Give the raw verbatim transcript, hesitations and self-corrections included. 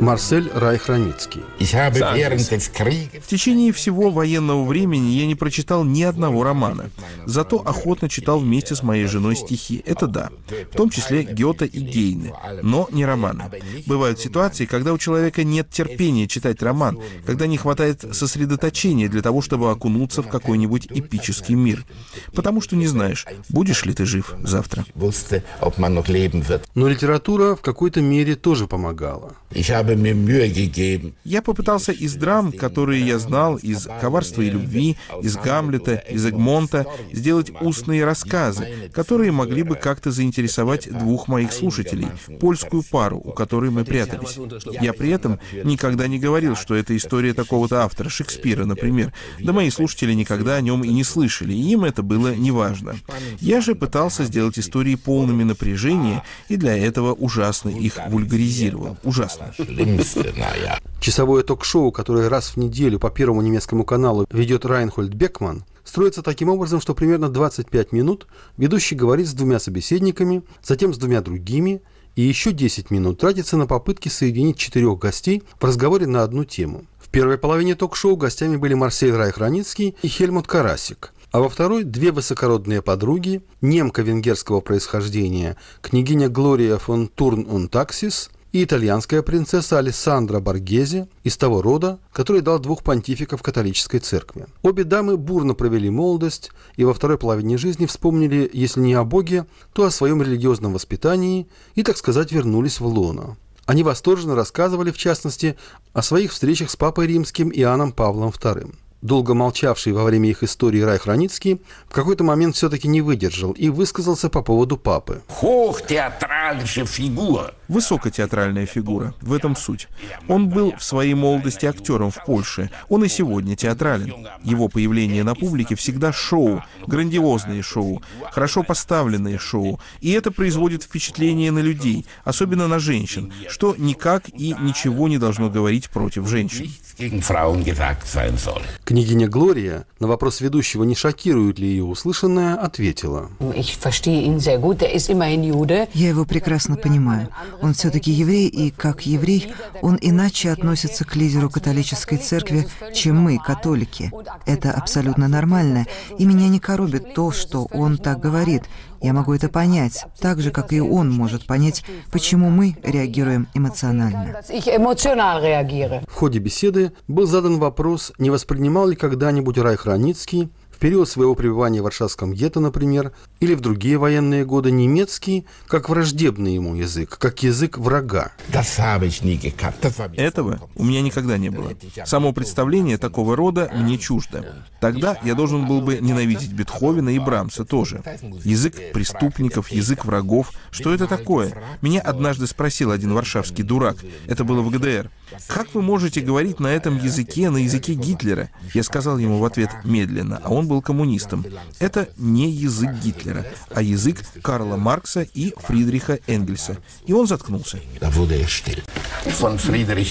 Марсель Райх-Раницкий. В течение всего военного времени я не прочитал ни одного романа. Зато охотно читал вместе с моей женой стихи. Это да. В том числе Гёте и Гейне. Но не романы. Бывают ситуации, когда у человека нет терпения читать роман, когда не хватает сосредоточения для того, чтобы окунуться в какой-нибудь эпический мир. Потому что не знаешь, будешь ли ты жив завтра. Но литература в какой-то мере тоже помогала. Я попытался из драм, которые я знал, из «Коварства и любви», из «Гамлета», из «Эгмонта», сделать устные рассказы, которые могли бы как-то заинтересовать двух моих слушателей, польскую пару, у которой мы прятались. Я при этом никогда не говорил, что это история такого-то автора, Шекспира, например. Да мои слушатели никогда о нем и не слышали, и им это было неважно. Я же пытался сделать истории полными напряжения, и для этого ужасно их вульгаризировал. Ужасно. Часовое ток-шоу, которое раз в неделю по Первому немецкому каналу ведет Райнхольд Бекман, строится таким образом, что примерно двадцать пять минут ведущий говорит с двумя собеседниками, затем с двумя другими, и еще десять минут тратится на попытки соединить четырех гостей в разговоре на одну тему. В первой половине ток-шоу гостями были Марсель Райх-Раницкий и Хельмут Карасик, а во второй – две высокородные подруги, немка венгерского происхождения, княгиня Глория фон Турн und Taxis и итальянская принцесса Алессандра Боргезе из того рода, который дал двух понтификов католической церкви. Обе дамы бурно провели молодость и во второй половине жизни вспомнили, если не о Боге, то о своем религиозном воспитании и, так сказать, вернулись в лоно. Они восторженно рассказывали, в частности, о своих встречах с папой римским Иоанном Павлом вторым. Долго молчавший во время их истории Райх-Раницкий в какой-то момент все-таки не выдержал и высказался по поводу папы. Высокотеатральная фигура. В этом суть. Он был в своей молодости актером в Польше. Он и сегодня театрален. Его появление на публике всегда шоу, грандиозные шоу, хорошо поставленные шоу. И это производит впечатление на людей, особенно на женщин, что никак и ничего не должно говорить против женщин. Княгиня Глория на вопрос ведущего, не шокирует ли ее услышанное, ответила: «Я его прекрасно понимаю. Он все-таки еврей, и как еврей он иначе относится к лидеру католической церкви, чем мы, католики. Это абсолютно нормально, и меня не коробит то, что он так говорит. Я могу это понять, так же, как и он может понять, почему мы реагируем эмоционально». В ходе беседы был задан вопрос, не воспринимал ли когда-нибудь Райх-Раницкий в период своего пребывания в Варшавском гетто, например, или в другие военные годы немецкий как враждебный ему язык, как язык врага. Этого у меня никогда не было. Само представление такого рода мне чуждо. Тогда я должен был бы ненавидеть Бетховена и Брамса тоже. Язык преступников, язык врагов. Что это такое? Меня однажды спросил один варшавский дурак. Это было в ГДР. «Как вы можете говорить на этом языке, на языке Гитлера?» Я сказал ему в ответ медленно, а он был коммунистом. Это не язык Гитлера, а язык Карла Маркса и Фридриха Энгельса. И он заткнулся.